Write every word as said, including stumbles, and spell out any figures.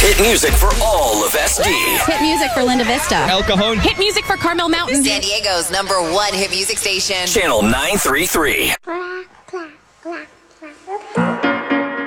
Hit music for all of S D. Hit music for Linda Vista. El Cajon. Hit music for Carmel Mountain. San Diego's number one hit music station. Channel nine three three.